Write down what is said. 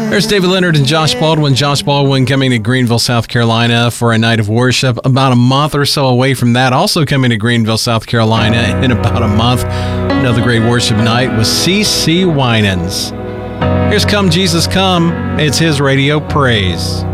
There's David Leonard and Josh Baldwin. Josh Baldwin coming to Greenville, South Carolina for a night of worship about a month or so away from that. Also coming to Greenville, South Carolina in about a month. Another great worship night with C.C. Winans. Here's Come Jesus Come. It's his radio praise.